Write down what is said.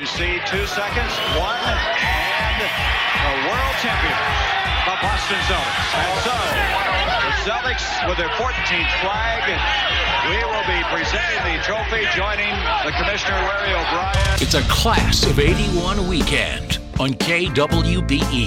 You see 2 seconds, 1, and the world champion, the Boston Celtics. And so, the Celtics with their 14th flag, we will be presenting the trophy, joining the Commissioner Larry O'Brien. It's a Class of '81 weekend on KWBE.